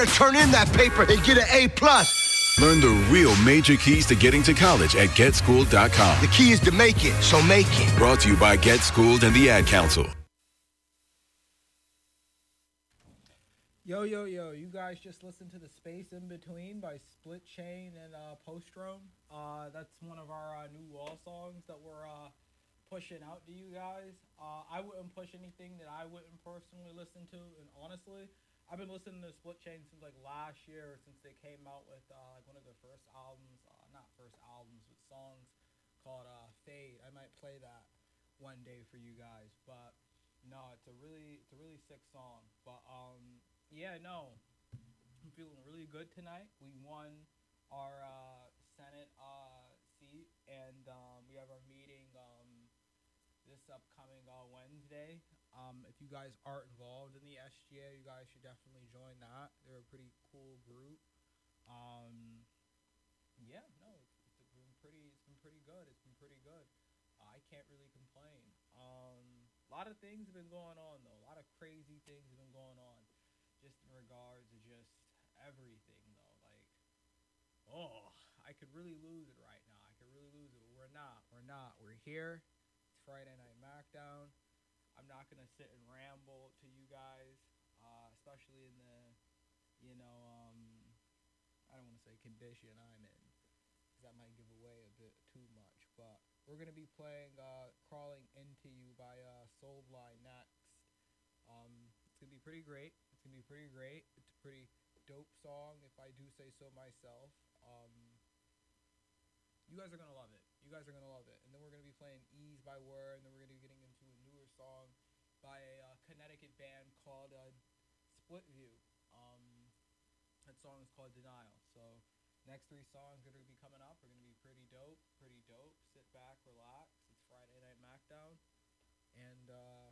Turn in that paper and get an A+. Learn the real major keys to getting to college at GetSchooled.com. The key is to make it, so make it. Brought to you by Get Schooled and the Ad Council. Yo, you guys just listened to The Space in Between by Split Chain and Postrome. That's one of our new wall songs that we're pushing out to you guys. I wouldn't push anything that I wouldn't personally listen to, and honestly, I've been listening to Split Chain since like last year, since they came out with like one of their first albums, not first albums, but songs called Fade. I might play that one day for you guys, but no, it's a really sick song. But yeah, no, I'm feeling really good tonight. We won our Senate seat, and we have our meeting this upcoming Wednesday. If you guys aren't involved in the SGA, you guys should definitely join that. They're a pretty cool group. Yeah, no, it's been pretty good. It's been pretty good. I can't really complain. A lot of things have been going on though. A lot of crazy things have been going on, just in regards to just everything though. Like, I could really lose it right now. I could really lose it, but we're not. We're here. It's Friday Night Smackdown. I'm not going to sit and ramble to you guys, especially in the, I don't want to say condition I'm in, because that might give away a bit too much. But we're going to be playing Crawling Into You by Soulblind next. It's going to be pretty great. It's a pretty dope song, if I do say so myself. You guys are going to love it. And then we're going to be playing Ease by Word, and then we're going to be getting into a newer song by a Connecticut band called Split View. That song is called Denial. So next three songs that are going to be coming up are going to be pretty dope. Sit back, relax. It's Friday Night Smackdown. And